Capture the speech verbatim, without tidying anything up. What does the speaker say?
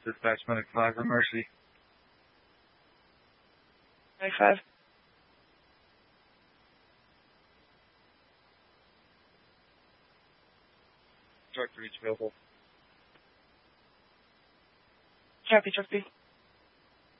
Dispatch Medic five for Mercy. Medic five. Truck reach available. Copy, Truck B.